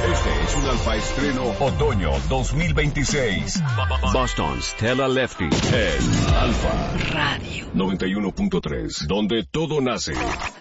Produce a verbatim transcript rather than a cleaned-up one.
Este es un Alfa Estreno Otoño dos mil veintiséis. Boston Stella Lefty en Alfa Radio noventa y uno punto tres, donde todo nace.